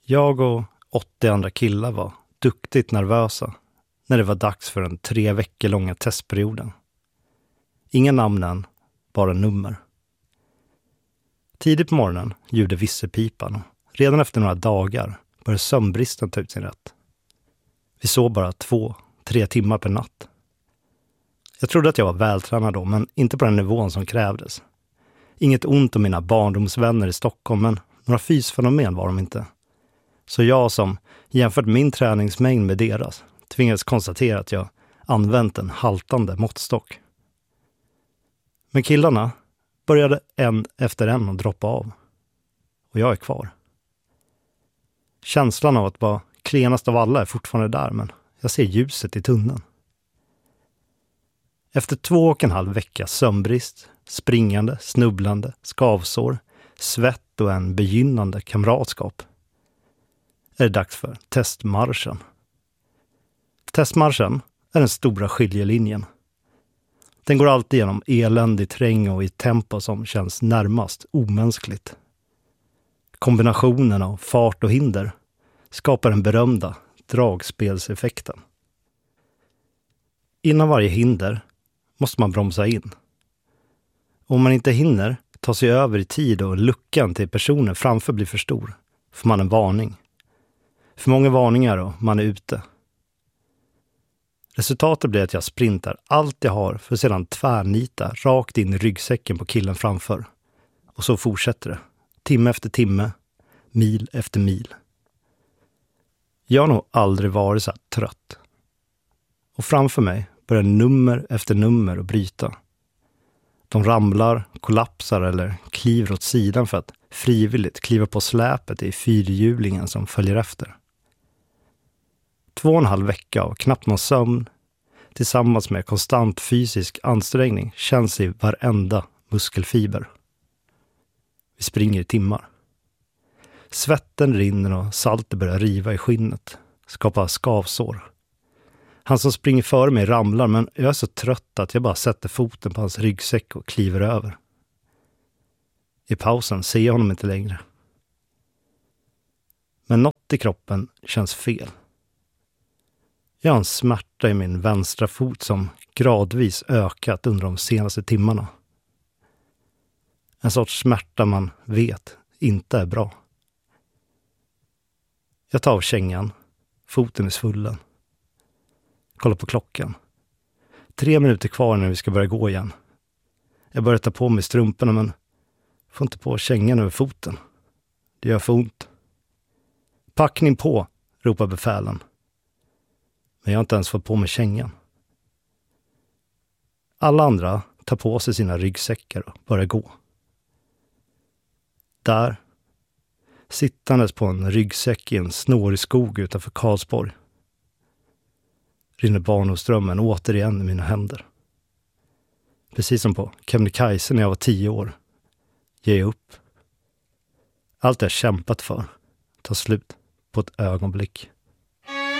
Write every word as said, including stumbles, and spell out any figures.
Jag och åttio andra killar var duktigt nervösa när det var dags för den tre veckor långa testperioden. Inga namn än, bara nummer. Tidigt på morgonen ljude visselpipan och redan efter några dagar började sömnbristen ta ut sin rätt. Vi sov bara två, tre timmar per natt. Jag trodde att jag var vältränad då, men inte på den nivån som krävdes. Inget ont om mina barndomsvänner i Stockholm, men några fysfenomen var de inte. Så jag som jämfört min träningsmängd med deras tvingades konstatera att jag använt en haltande måttstock. Men killarna började en efter en att droppa av. Och jag är kvar. Känslan av att vara klenast av alla är fortfarande där, men jag ser ljuset i tunneln. Efter två och en halv vecka sömnbrist, springande, snubblande, skavsår, svett och en begynnande kamratskap är det dags för testmarschen. Testmarschen är den stora skiljelinjen. Den går alltid genom eländig terräng och i tempo som känns närmast omänskligt. Kombinationen av fart och hinder skapar den berömda dragspelseffekten. Innan varje hinder måste man bromsa in. Om man inte hinner ta sig över i tid och luckan till personen framför blir för stor, får man en varning. För många varningar och man är ute. Resultatet blir att jag sprintar allt jag har för att sedan tvärnita rakt in i ryggsäcken på killen framför. Och så fortsätter det. Timme efter timme, mil efter mil. Jag har nog aldrig varit så här trött. Och framför mig börjar nummer efter nummer att bryta. De ramlar, kollapsar eller kliver åt sidan för att frivilligt kliva på släpet i fyrhjulingen som följer efter. Två och en halv vecka av knappt någon sömn tillsammans med konstant fysisk ansträngning känns i varenda muskelfiber. Vi springer i timmar. Svetten rinner och saltet börjar riva i skinnet, skapa skavsår. Han som springer före mig ramlar, men jag är så trött att jag bara sätter foten på hans ryggsäck och kliver över. I pausen ser jag honom inte längre. Men något i kroppen känns fel. Jag har en smärta i min vänstra fot som gradvis ökat under de senaste timmarna. En sorts smärta man vet inte är bra. Jag tar av kängan, foten är svullen. Kolla på klockan. Tre minuter kvar när vi ska börja gå igen. Jag börjar ta på mig strumporna men får inte på kängan över foten. Det gör för ont. Packning på, ropar befälen. Men jag har inte ens fått på mig kängan. Alla andra tar på sig sina ryggsäckar och börjar gå. Där, sittandes på en ryggsäck i en snårig skog utanför Karlsborg, rinner barndomsdrömmen återigen i mina händer. Precis som på Kebnekaise när jag var tio år, ger jag upp. Allt jag kämpat för tar slut på ett ögonblick.